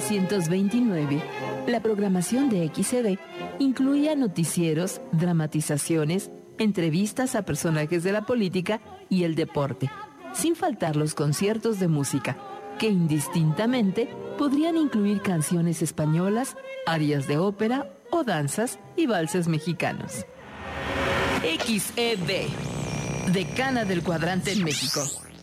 1929, la programación de XED incluía noticieros, dramatizaciones, entrevistas a personajes de la política y el deporte, sin faltar los conciertos de música, que indistintamente podrían incluir canciones españolas, arias de ópera o danzas y valses mexicanos. XED, decana del cuadrante en México.